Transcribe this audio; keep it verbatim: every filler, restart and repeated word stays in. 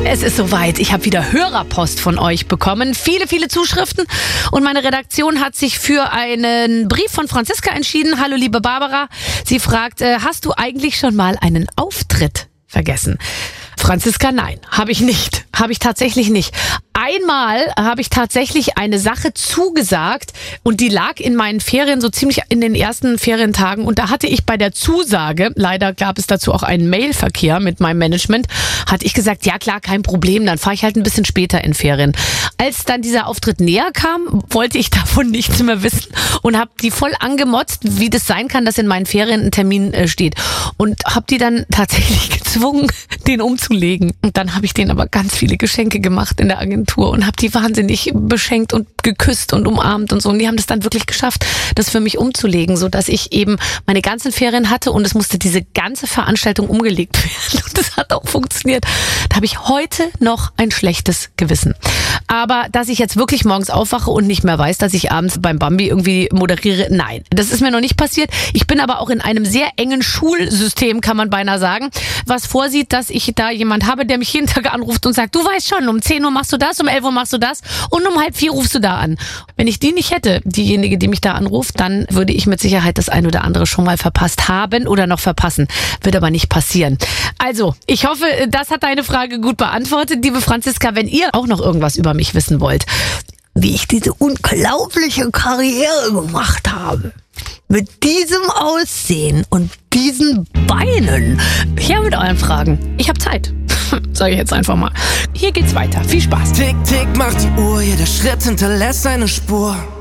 Es ist soweit. Ich habe wieder Hörerpost von euch bekommen. Viele, viele Zuschriften. Und meine Redaktion hat sich für einen Brief von Franziska entschieden. Hallo, liebe Barbara. Sie fragt, äh, hast du eigentlich schon mal einen Auftritt vergessen? Franziska, nein, habe ich nicht. Habe ich tatsächlich nicht. Einmal habe ich tatsächlich eine Sache zugesagt und die lag in meinen Ferien so ziemlich in den ersten Ferientagen und da hatte ich bei der Zusage, leider gab es dazu auch einen Mailverkehr mit meinem Management, hatte ich gesagt, ja klar, kein Problem, dann fahre ich halt ein bisschen später in Ferien. Als dann dieser Auftritt näher kam, wollte ich davon nichts mehr wissen und habe die voll angemotzt, wie das sein kann, dass in meinen Ferien ein Termin äh, steht und habe die dann tatsächlich gezwungen, den umzulegen. Und dann habe ich denen aber ganz viele Geschenke gemacht in der Agentur und habe die wahnsinnig beschenkt und geküsst und umarmt und so. Und die haben das dann wirklich geschafft, das für mich umzulegen, so dass ich eben meine ganzen Ferien hatte und es musste diese ganze Veranstaltung umgelegt werden. Und das hat auch funktioniert. Da habe ich heute noch ein schlechtes Gewissen. Aber dass ich jetzt wirklich morgens aufwache und nicht mehr weiß, dass ich abends beim Bambi irgendwie moderiere, nein, das ist mir noch nicht passiert. Ich bin aber auch in einem sehr engen Schulsystem, kann man beinahe sagen, was vorsieht, dass ich da jemand habe, der mich jeden Tag anruft und sagt, du weißt schon, um zehn Uhr machst du das, um elf Uhr machst du das und um halb vier rufst du da an. Wenn ich die nicht hätte, diejenige, die mich da anruft, dann würde ich mit Sicherheit das ein oder andere schon mal verpasst haben oder noch verpassen. Wird aber nicht passieren. Also, ich hoffe, das hat deine Frage gut beantwortet, liebe Franziska. Wenn ihr auch noch irgendwas über mich wissen wollt, wie ich diese unglaubliche Karriere gemacht habe, mit diesem Aussehen und diesen Beinen, her mit euren Fragen. Ich habe Zeit. Sage ich jetzt einfach mal. Hier geht's weiter. Viel Spaß. Tick, tick, macht die Uhr, jeder Schritt hinterlässt eine Spur.